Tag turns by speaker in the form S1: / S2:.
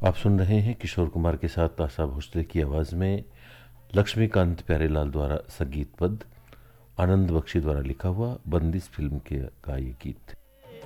S1: आप सुन रहे हैं किशोर कुमार के साथ आशा भोसले की आवाज में लक्ष्मीकांत प्यारेलाल द्वारा संगीतबद्ध, आनंद बख्शी द्वारा लिखा हुआ बंदिश फिल्म के का ये गीत।